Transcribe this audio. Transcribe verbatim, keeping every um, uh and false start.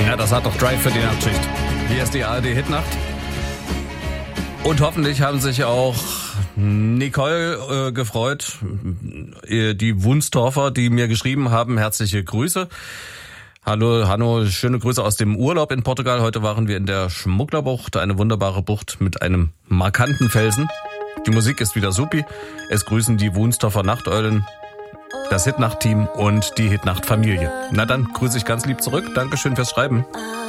Ja, das hat doch Drive für die Nachtschicht. Hier ist die A R D-Hitnacht. Und hoffentlich haben sich auch Nicole äh, gefreut, äh, die Wunstorfer, die mir geschrieben haben, herzliche Grüße. Hallo, Hanno, schöne Grüße aus dem Urlaub in Portugal. Heute waren wir in der Schmugglerbucht, eine wunderbare Bucht mit einem markanten Felsen. Die Musik ist wieder supi. Es grüßen die Wunstorfer Nachteulen, das Hitnacht-Team und die Hitnacht-Familie. Na dann grüße ich ganz lieb zurück. Dankeschön fürs Schreiben.